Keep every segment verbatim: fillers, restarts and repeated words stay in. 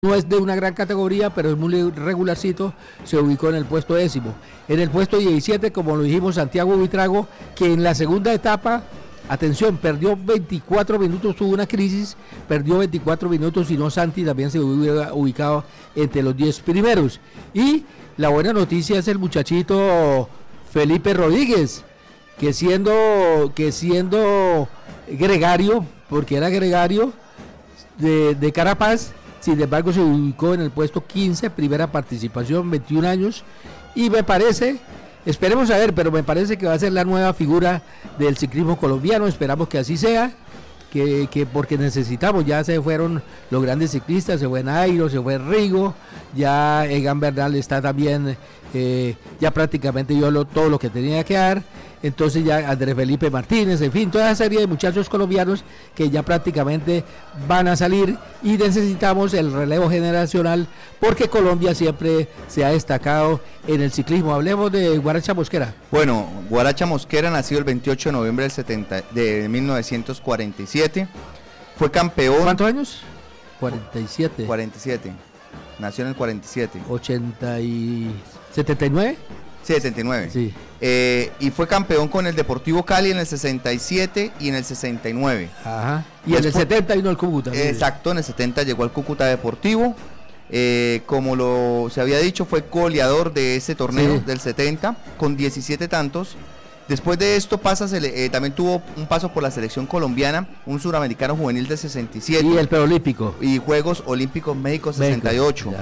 no es de una gran categoría, pero es muy regularcito, se ubicó en el puesto décimo. En el puesto diecisiete, como lo dijimos, Santiago Buitrago, que en la segunda etapa, atención, perdió veinticuatro minutos, tuvo una crisis, perdió veinticuatro minutos, y no Santi también se hubiera ubicado entre los diez primeros. Y la buena noticia es el muchachito Felipe Rodríguez, que siendo, que siendo gregario, porque era gregario de, de Carapaz, sin embargo se ubicó en el puesto quince, primera participación, veintiún años, y me parece, esperemos a ver, pero me parece que va a ser la nueva figura del ciclismo colombiano, esperamos que así sea, que, que porque necesitamos, ya se fueron los grandes ciclistas, se fue Nairo, se fue Rigo, ya Egan Bernal está también, eh, ya prácticamente dio lo, todo lo que tenía que dar, entonces ya Andrés Felipe Martínez, en fin, toda esa serie de muchachos colombianos que ya prácticamente van a salir, y necesitamos el relevo generacional porque Colombia siempre se ha destacado en el ciclismo. Hablemos de Guaracha Mosquera. Bueno, Guaracha Mosquera nació el veintiocho de noviembre del setenta, de mil novecientos cuarenta y siete, fue campeón. ¿Cuántos años? cuarenta y siete. cuarenta y siete, nació en el cuarenta y siete. ochenta y setenta y nueve. Sí, setenta y nueve. Sí. Eh, y fue campeón con el Deportivo Cali en el sesenta y siete y en el sesenta y nueve. Ajá. Y en el setenta vino el Cúcuta. Exacto, en el setenta llegó al Cúcuta Deportivo. Eh, como lo se había dicho, fue goleador de ese torneo, sí, del setenta, con diecisiete tantos. Después de esto pasa, eh, también tuvo un paso por la selección colombiana, un suramericano juvenil de sesenta y siete. Y el preolímpico. Y Juegos Olímpicos México sesenta y ocho.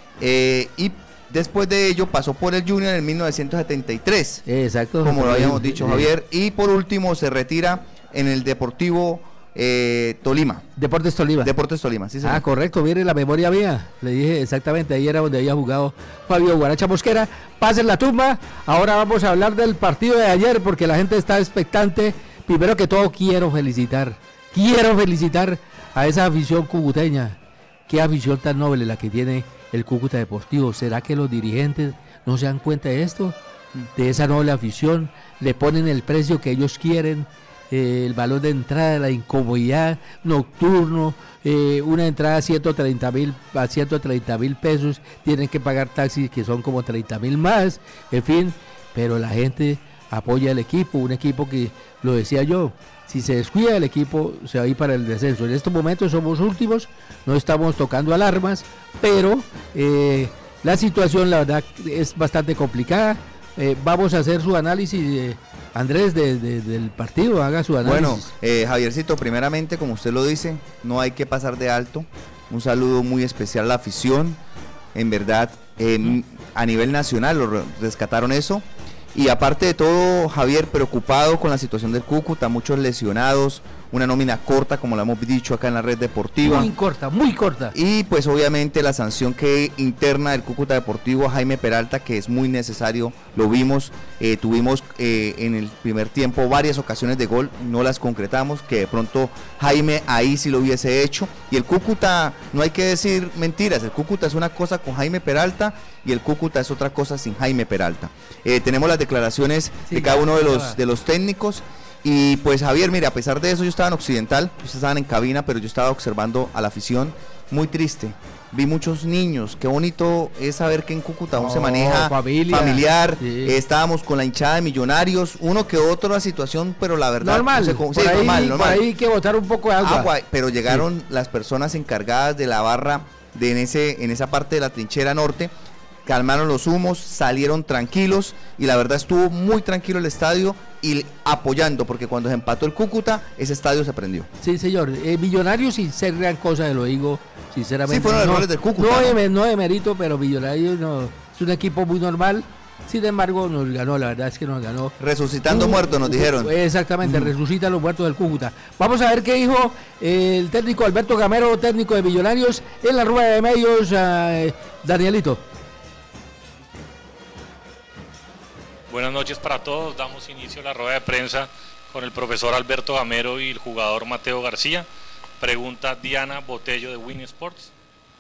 Eh, y después de ello pasó por el Junior en mil novecientos setenta y tres. Exacto. Como lo habíamos dicho, Javier. Y por último se retira en el Deportivo eh, Tolima. Deportes Tolima. Deportes Tolima, sí, señor. Ah, correcto, mire la memoria mía. Le dije exactamente, ahí era donde había jugado Fabio Guaracha Mosquera. Pasen la tumba. Ahora vamos a hablar del partido de ayer porque la gente está expectante. Primero que todo quiero felicitar, quiero felicitar a esa afición cucuteña. Qué afición tan noble la que tiene el Cúcuta Deportivo. ¿Será que los dirigentes no se dan cuenta de esto? De esa noble afición, le ponen el precio que ellos quieren, eh, el valor de entrada, la incomodidad, nocturno, eh, una entrada a ciento treinta mil a ciento treinta mil pesos, tienen que pagar taxis que son como treinta mil más, en fin, pero la gente apoya al equipo, un equipo que, lo decía yo, si se descuida el equipo se va a ir para el descenso. En estos momentos somos últimos, no estamos tocando alarmas, pero eh, la situación la verdad es bastante complicada. Eh, vamos a hacer su análisis, eh, Andrés, de, de, del partido, haga su análisis. Bueno, eh, Javiercito, primeramente, como usted lo dice, no hay que pasar de alto. Un saludo muy especial a la afición, en verdad, eh, a nivel nacional lo rescataron eso. Y aparte de todo, Javier, preocupado con la situación del Cúcuta, muchos lesionados, una nómina corta, como lo hemos dicho acá en la red deportiva. Muy corta, muy corta. Y pues obviamente la sanción que interna del Cúcuta Deportivo a Jaime Peralta, que es muy necesario, lo vimos, eh, tuvimos eh, en el primer tiempo varias ocasiones de gol, no las concretamos, que de pronto Jaime ahí sí lo hubiese hecho. Y el Cúcuta, no hay que decir mentiras, el Cúcuta es una cosa con Jaime Peralta y el Cúcuta es otra cosa sin Jaime Peralta. Eh, tenemos las declaraciones sí, de cada uno de los, de los técnicos. Y pues Javier, mire, a pesar de eso yo estaba en Occidental, ustedes estaban en cabina, pero yo estaba observando a la afición, muy triste. Vi muchos niños, qué bonito es saber que en Cúcuta aún oh, se maneja familia, familiar, sí. eh, estábamos con la hinchada de Millonarios, uno que otro la situación, pero la verdad normal, no sé cómo, sí, ahí, normal, normal. Por ahí hay que botar un poco de agua. agua pero llegaron sí. las personas encargadas de la barra de en ese en esa parte de la trinchera norte, calmaron los humos, salieron tranquilos y la verdad estuvo muy tranquilo el estadio y apoyando, porque cuando se empató el Cúcuta, ese estadio se prendió. Sí, señor, eh, Millonarios sin ser gran cosa, lo digo sinceramente. Sí, fueron no, errores del Cúcuta. No, no, no de mérito, pero Millonarios no, es un equipo muy normal, sin embargo nos ganó, la verdad es que nos ganó. Resucitando uh, muertos nos uh, dijeron. Exactamente, uh. resucitan los muertos del Cúcuta. Vamos a ver qué dijo eh, el técnico Alberto Gamero, técnico de Millonarios, en la rueda de medios, eh, Danielito. Buenas noches para todos, damos inicio a la rueda de prensa con el profesor Alberto Gamero y el jugador Mateo García. Pregunta Diana Botello de Win Sports.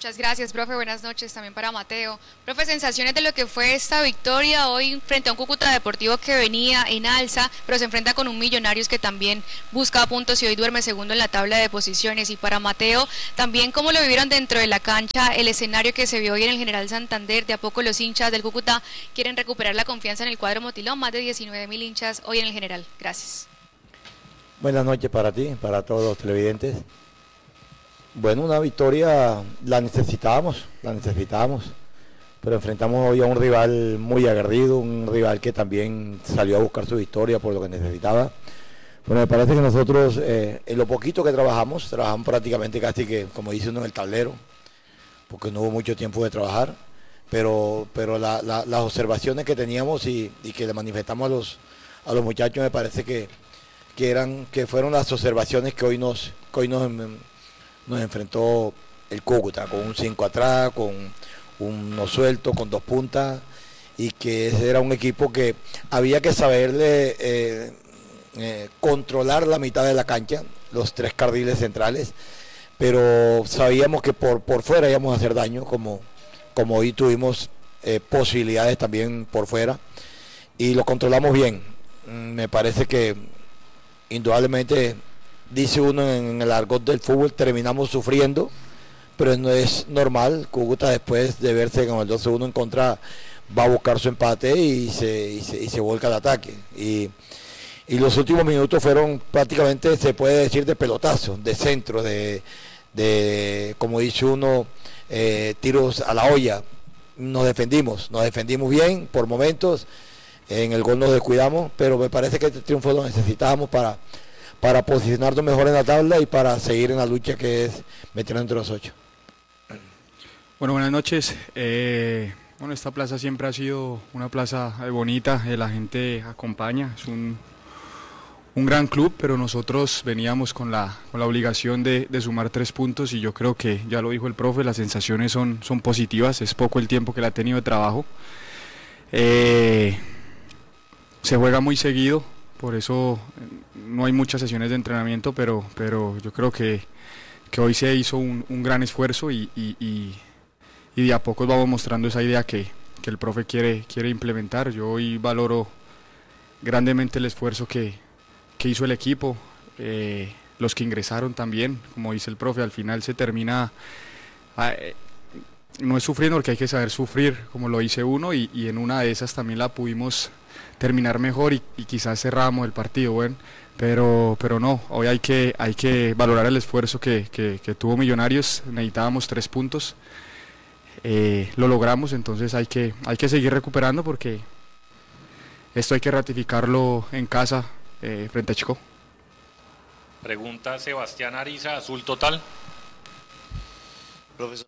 Muchas gracias, profe. Buenas noches también para Mateo. Profe, sensaciones de lo que fue esta victoria hoy frente a un Cúcuta Deportivo que venía en alza, pero se enfrenta con un Millonarios que también busca puntos y hoy duerme segundo en la tabla de posiciones. Y para Mateo, también cómo lo vivieron dentro de la cancha, el escenario que se vio hoy en el General Santander. De a poco los hinchas del Cúcuta quieren recuperar la confianza en el cuadro motilón, más de diecinueve mil hinchas hoy en el General. Gracias. Buenas noches para ti, para todos los televidentes. Bueno, una victoria la necesitábamos, la necesitábamos, pero enfrentamos hoy a un rival muy aguerrido, un rival que también salió a buscar su victoria por lo que necesitaba. Bueno, me parece que nosotros, eh, en lo poquito que trabajamos, trabajamos prácticamente casi que, como dice uno, en el tablero, porque no hubo mucho tiempo de trabajar, pero, pero la, la, las observaciones que teníamos y, y que le manifestamos a los, a los muchachos, me parece que, que, eran, que fueron las observaciones que hoy nos... Que hoy nos nos enfrentó el Cúcuta, con un cinco atrás, con uno suelto, con dos puntas, y que ese era un equipo que había que saberle eh, eh, controlar la mitad de la cancha, los tres carriles centrales, pero sabíamos que por, por fuera íbamos a hacer daño, como, como hoy tuvimos eh, posibilidades también por fuera, y lo controlamos bien. Me parece que indudablemente, dice uno en el argot del fútbol, terminamos sufriendo, pero no es normal. Cúcuta, después de verse con el dos a uno en contra, va a buscar su empate y se, y se, y se volca al ataque. Y, y los últimos minutos fueron prácticamente, se puede decir, de pelotazo, de centro, de, de como dice uno, eh, tiros a la olla. Nos defendimos, nos defendimos bien por momentos, en el gol nos descuidamos, pero me parece que este triunfo lo necesitábamos para... para posicionarnos mejor en la tabla y para seguir en la lucha que es meternos entre los ocho. Bueno, buenas noches. Eh, bueno, esta plaza siempre ha sido una plaza bonita, eh, la gente acompaña, es un, un gran club, pero nosotros veníamos con la, con la obligación de, de sumar tres puntos y yo creo que, ya lo dijo el profe, las sensaciones son, son positivas, es poco el tiempo que le ha tenido de trabajo. Eh, se juega muy seguido, por eso no hay muchas sesiones de entrenamiento, pero, pero yo creo que, que hoy se hizo un, un gran esfuerzo y, y, y, y de a poco vamos mostrando esa idea que, que el profe quiere, quiere implementar. Yo hoy valoro grandemente el esfuerzo que, que hizo el equipo, eh, los que ingresaron también, como dice el profe, al final se termina, eh, no es sufriendo porque hay que saber sufrir, como lo dice uno, y, y en una de esas también la pudimos terminar mejor y, y quizás cerramos el partido, bueno, pero, pero no, hoy hay que, hay que valorar el esfuerzo que, que, que tuvo Millonarios, necesitábamos tres puntos, eh, lo logramos, entonces hay que, hay que seguir recuperando porque esto hay que ratificarlo en casa eh, frente a Chico. Pregunta Sebastián Ariza, azul total. Profesor.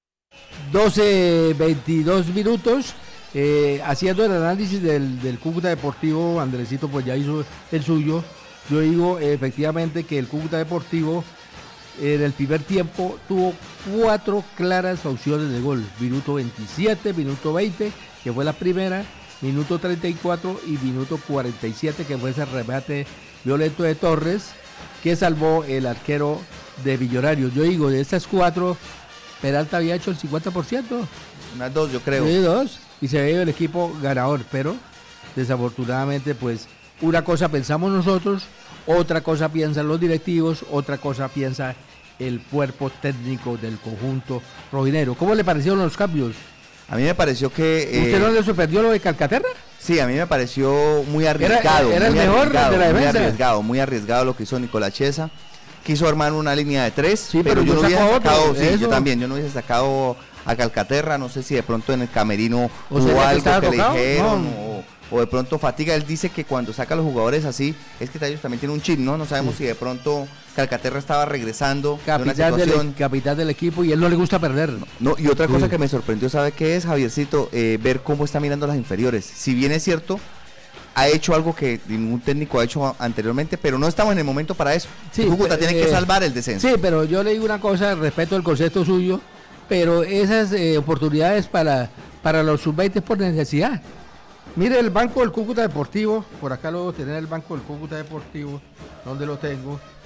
doce veintidós minutos. Eh, haciendo el análisis del, del Cúcuta Deportivo, Andresito pues ya hizo el suyo. Yo digo eh, efectivamente que el Cúcuta Deportivo en el primer tiempo tuvo cuatro claras opciones de gol. Minuto veintisiete, minuto veinte, que fue la primera, minuto treinta y cuatro y minuto cuarenta y siete, que fue ese remate violento de Torres, que salvó el arquero de Millonarios. Yo digo, de estas cuatro, Peralta había hecho el cincuenta por ciento. Unas dos, yo creo. Sí, dos. Y se ve el equipo ganador, pero desafortunadamente pues una cosa pensamos nosotros, otra cosa piensan los directivos, otra cosa piensa el cuerpo técnico del conjunto rojinegro. ¿Cómo le parecieron los cambios? A mí me pareció que... ¿Usted eh, no le sorprendió lo de Calcaterra? Sí, a mí me pareció muy arriesgado. Era, era muy el mejor arriesgado, de la defensa. Muy arriesgado, muy arriesgado lo que hizo Nicolás Chiesa. Quiso armar una línea de tres, sí, pero, pero yo no hubiese sacado, otro, sí, eso. yo también, yo no hubiese sacado a Calcaterra, no sé si de pronto en el camerino o hubo sea, algo que, que le dijeron, no. o, o de pronto fatiga. Él dice que cuando saca a los jugadores así, es que ellos también tienen un chip, ¿no? No sabemos sí. si de pronto Calcaterra estaba regresando capitán, de una situación. del, capitán del equipo y él no le gusta perder. No, no y otra sí. cosa que me sorprendió, ¿sabe qué es, Javiercito? Eh, ver cómo está mirando las inferiores. Si bien es cierto, ha hecho algo que ningún técnico ha hecho anteriormente, pero no estamos en el momento para eso. Sí, Cúcuta eh, tiene que salvar el descenso. Sí, pero yo le digo una cosa, respeto el concepto suyo, pero esas eh, oportunidades para, para los sub veinte es por necesidad. Mire el banco del Cúcuta Deportivo, por acá lo tener el banco del Cúcuta Deportivo, donde lo tengo.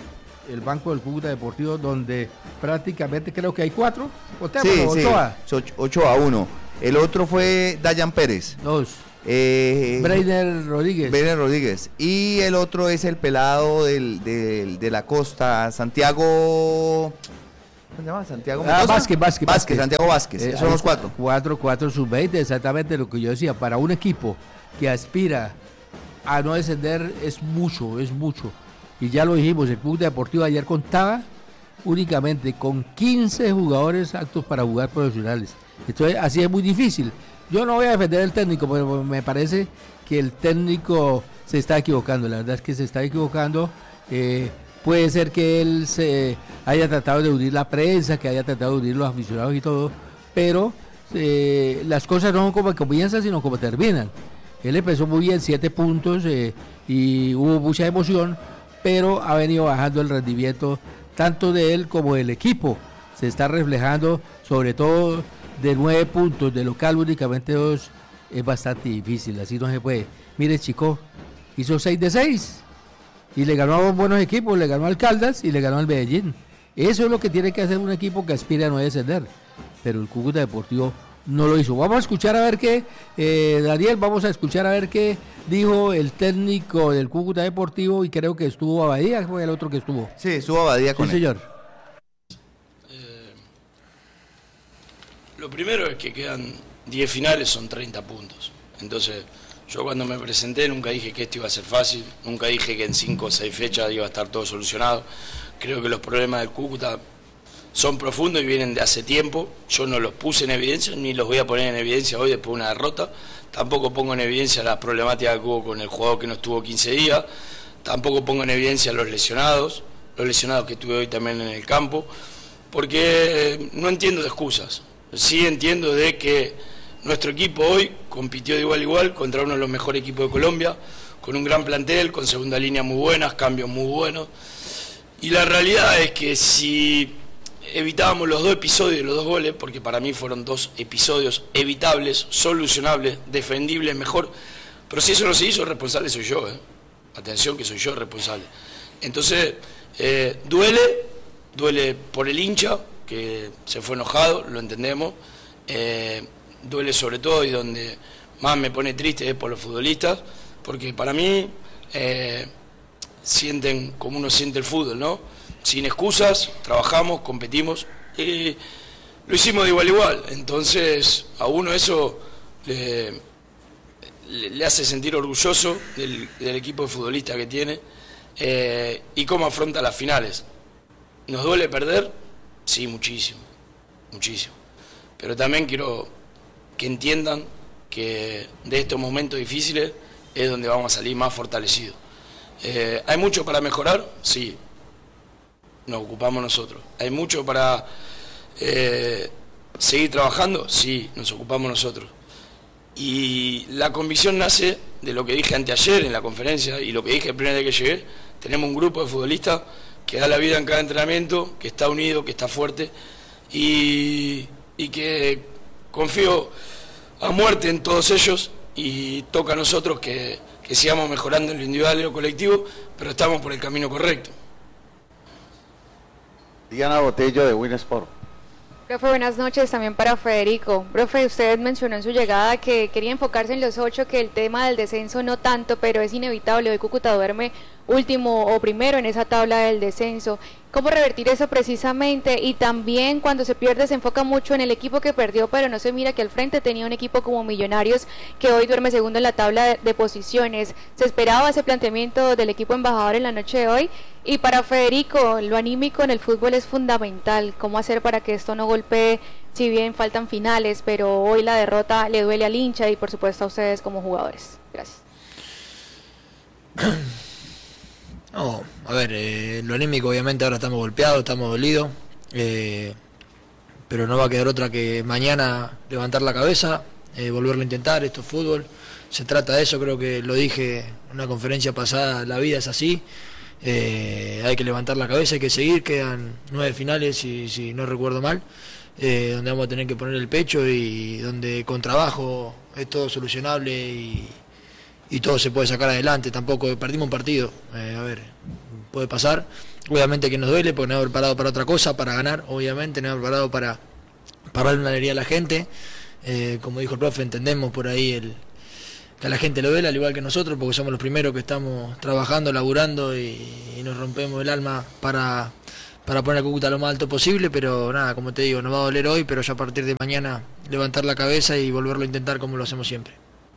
el banco del Cúcuta Deportivo, donde prácticamente creo que hay cuatro. Sí, sí, ocho a uno. El otro fue Dayan Pérez. Dos. Eh, Breiner Rodríguez. Breiner Rodríguez. Y el otro es el pelado del, del, de la costa, Santiago... ¿Cómo se llama? Santiago ah, Vázquez, Vázquez, Vázquez, Santiago Vázquez. Eh, son los cuatro. Cuatro, cuatro sub veinte, exactamente lo que yo decía. Para un equipo que aspira a no descender es mucho, es mucho. Y ya lo dijimos, el Club Deportivo ayer contaba únicamente con quince jugadores aptos para jugar profesionales. Entonces, así es muy difícil. Yo no voy a defender al técnico, pero me parece que el técnico se está equivocando. La verdad es que se está equivocando. Eh, puede ser que él se haya tratado de unir la prensa, que haya tratado de unir los aficionados y todo, pero eh, las cosas no son como comienzan, sino como terminan. Él empezó muy bien, siete puntos, eh, y hubo mucha emoción, pero ha venido bajando el rendimiento tanto de él como del equipo. Se está reflejando, sobre todo de nueve puntos de local, únicamente dos, es bastante difícil, así no se puede. Mire, Chico, hizo seis de seis y le ganó a dos buenos equipos, le ganó al Caldas y le ganó al Medellín. Eso es lo que tiene que hacer un equipo que aspira a no descender, pero el Cúcuta Deportivo no lo hizo. Vamos a escuchar a ver qué, eh, Daniel, vamos a escuchar a ver qué dijo el técnico del Cúcuta Deportivo, y creo que estuvo Abadía, fue el otro que estuvo. Sí, estuvo Abadía con sí, él. señor. Lo primero es que quedan diez finales, son treinta puntos. Entonces, yo cuando me presenté nunca dije que esto iba a ser fácil, nunca dije que en cinco o seis fechas iba a estar todo solucionado. Creo que los problemas del Cúcuta son profundos y vienen de hace tiempo. Yo no los puse en evidencia, ni los voy a poner en evidencia hoy después de una derrota. Tampoco pongo en evidencia las problemáticas que hubo con el jugador que no estuvo quince días. Tampoco pongo en evidencia los lesionados, los lesionados que tuve hoy también en el campo, porque no entiendo de excusas. Sí entiendo de que nuestro equipo hoy compitió de igual a igual contra uno de los mejores equipos de Colombia, con un gran plantel, con segunda línea muy buenas, cambios muy buenos. Y la realidad es que si evitábamos los dos episodios, los dos goles, porque para mí fueron dos episodios evitables, solucionables, defendibles mejor, pero si eso no se hizo, el responsable soy yo, ¿eh? Atención que soy yo el responsable. Entonces, eh, duele, duele por el hincha, que se fue enojado, lo entendemos, eh, duele sobre todo, y donde más me pone triste es por los futbolistas, porque para mí eh, sienten como uno siente el fútbol, ¿no? Sin excusas, trabajamos, competimos, y lo hicimos de igual a igual. Entonces a uno eso le, le, le hace sentir orgulloso del, del equipo de futbolistas que tiene, eh, y cómo afronta las finales. ¿Nos duele perder? Sí, muchísimo, muchísimo. Pero también quiero que entiendan que de estos momentos difíciles es donde vamos a salir más fortalecidos. Eh, ¿Hay mucho para mejorar? Sí, nos ocupamos nosotros. ¿Hay mucho para eh, seguir trabajando? Sí, nos ocupamos nosotros. Y la convicción nace de lo que dije anteayer en la conferencia y lo que dije el primer día que llegué. Tenemos un grupo de futbolistas que da la vida en cada entrenamiento, que está unido, que está fuerte, y, y que confío a muerte en todos ellos, y toca a nosotros que, que sigamos mejorando en lo individual y lo colectivo, pero estamos por el camino correcto. Diana Botello de Winsport. Profe, buenas noches también para Federico. Profe, usted mencionó en su llegada que quería enfocarse en los ocho, que el tema del descenso no tanto, pero es inevitable. Hoy Cúcuta duerme último o primero en esa tabla del descenso. ¿Cómo revertir eso precisamente? Y también cuando se pierde se enfoca mucho en el equipo que perdió, pero no se mira que al frente tenía un equipo como Millonarios que hoy duerme segundo en la tabla de, de posiciones. ¿Se esperaba ese planteamiento del equipo embajador en la noche de hoy? Y para Federico, lo anímico en el fútbol es fundamental. ¿Cómo hacer para que esto no golpee, si bien faltan finales, pero hoy la derrota le duele al hincha y por supuesto a ustedes como jugadores? Gracias. No, a ver, eh, lo anímico obviamente ahora estamos golpeados, estamos dolidos, eh, pero no va a quedar otra que mañana levantar la cabeza, eh, volverlo a intentar. Esto es fútbol, se trata de eso, creo que lo dije en una conferencia pasada, la vida es así, eh, hay que levantar la cabeza, hay que seguir, quedan nueve finales si, si no recuerdo mal, eh, donde vamos a tener que poner el pecho y donde con trabajo es todo solucionable y... y todo se puede sacar adelante. Tampoco perdimos un partido, eh, a ver, puede pasar, obviamente que nos duele porque no hemos preparado para otra cosa, para ganar, obviamente, no hemos preparado para, para darle una alegría a la gente. Eh, como dijo el profe, entendemos por ahí el, que a la gente lo duele, al igual que nosotros, porque somos los primeros que estamos trabajando, laburando y, y nos rompemos el alma para, para poner a Cúcuta lo más alto posible, pero nada, como te digo, nos va a doler hoy, pero ya a partir de mañana levantar la cabeza y volverlo a intentar como lo hacemos siempre.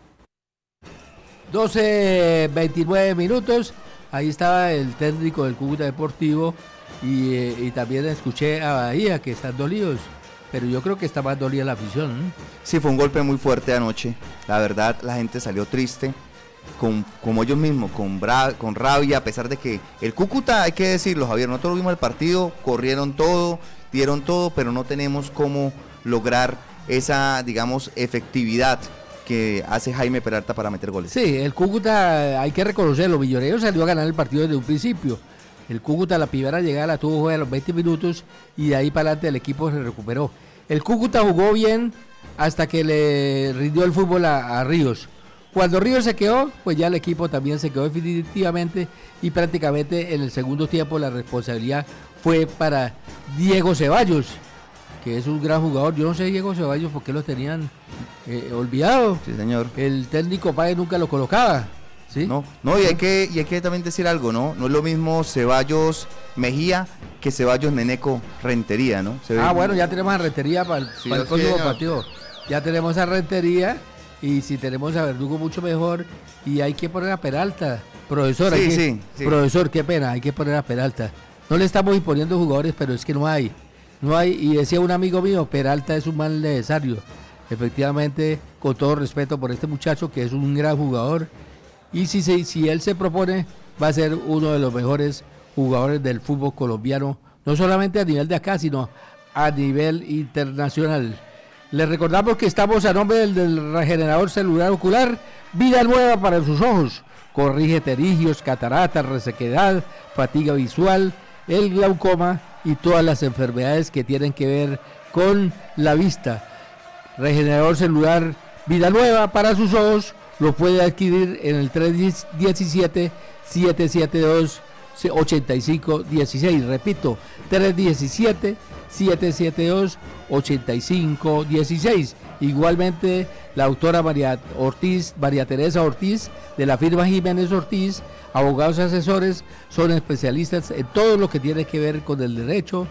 doce veintinueve minutos, ahí estaba el técnico del Cúcuta Deportivo y, eh, y también escuché a Bahía que están dolidos, pero yo creo que está más dolida la afición, ¿no? Sí, fue un golpe muy fuerte anoche, la verdad la gente salió triste, con, como ellos mismos, con, bra, con rabia, a pesar de que el Cúcuta, hay que decirlo Javier, nosotros vimos el partido, corrieron todo, dieron todo, pero no tenemos cómo lograr esa, digamos, efectividad que hace Jaime Peralta para meter goles. Sí, el Cúcuta, hay que reconocerlo, Millonarios salió a ganar el partido desde un principio. El Cúcuta, la primera llegada la tuvo a los veinte minutos y de ahí para adelante el equipo se recuperó. El Cúcuta jugó bien hasta que le rindió el fútbol a, a Ríos. Cuando Ríos se quedó, pues ya el equipo también se quedó definitivamente y prácticamente en el segundo tiempo la responsabilidad fue para Diego Ceballos, que es un gran jugador. Yo no sé Diego Ceballos por qué lo tenían eh, olvidado. Sí, señor. El técnico Páez nunca lo colocaba. ¿Sí? No, no, y hay que, y hay que también decir algo, ¿no? No es lo mismo Ceballos Mejía que Ceballos Neneco Rentería, ¿no? Se ah, ve... bueno, ya tenemos a Rentería para el, sí, para el próximo partido. Ya tenemos a Rentería y si tenemos a Verdugo mucho mejor y hay que poner a Peralta. Profesor, sí, hay que, sí, sí. profesor, qué pena, hay que poner a Peralta. No le estamos imponiendo jugadores, pero es que no hay. No hay, y decía un amigo mío, Peralta es un mal necesario. Efectivamente, con todo respeto por este muchacho que es un gran jugador. Y si, si, si él se propone, va a ser uno de los mejores jugadores del fútbol colombiano, no solamente a nivel de acá, sino a nivel internacional. Les recordamos que estamos a nombre del, del regenerador celular ocular, vida nueva para sus ojos. Corrige pterigios, cataratas, resequedad, fatiga visual, el glaucoma y todas las enfermedades que tienen que ver con la vista. Regenerador celular, vida nueva para sus ojos. Lo puede adquirir en el tres uno siete, siete siete dos, ocho cinco uno seis. Repito, tres uno siete, siete siete dos, ocho cinco uno seis. Igualmente, la autora María Ortiz, María Teresa Ortiz, de la firma Jiménez Ortiz, abogados asesores, son especialistas en todo lo que tiene que ver con el derecho,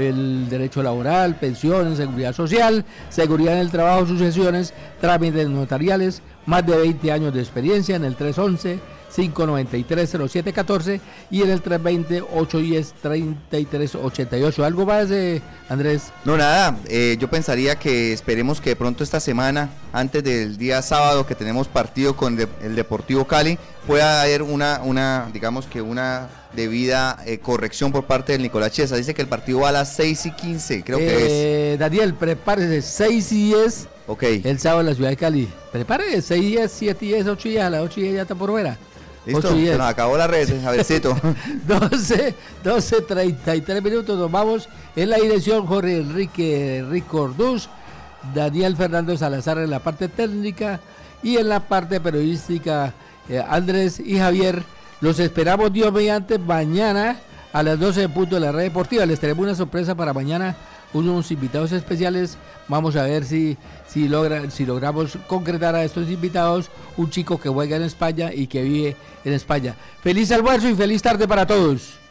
el derecho laboral, pensiones, seguridad social, seguridad en el trabajo, sucesiones, trámites notariales, más de veinte años de experiencia en el tres once, cinco noventa y tres, cero siete catorce y en el tres veinte, ocho diez, treinta y tres ochenta y ocho. ¿Algo más, eh, Andrés? No, nada, eh, yo pensaría que esperemos que de pronto esta semana, antes del día sábado que tenemos partido con de, el Deportivo Cali, pueda haber una, una digamos que una debida eh, corrección por parte del Nicolás Chiesa. Dice que el partido va a las seis y quince, creo eh, que es. Daniel, prepárese, seis y diez. Ok. El sábado en la ciudad de Cali. Prepárese, seis y diez, siete y diez, ocho y diez, a las ocho y diez ya está por fuera. Listo, se nos acabó la red, Javiercito. doce, doce, treinta y tres minutos, nos vamos en la dirección Jorge Enrique Rico Orduz, Daniel Fernando Salazar en la parte técnica y en la parte periodística eh, Andrés y Javier. Los esperamos Dios mediante mañana a las doce en punto de la red deportiva. Les tenemos una sorpresa para mañana, unos invitados especiales. Vamos a ver si, si, logra, si logramos concretar a estos invitados, un chico que juega en España y que vive en España. Feliz almuerzo y feliz tarde para todos.